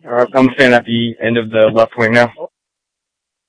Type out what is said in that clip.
I'm standing at the end of the left wing now.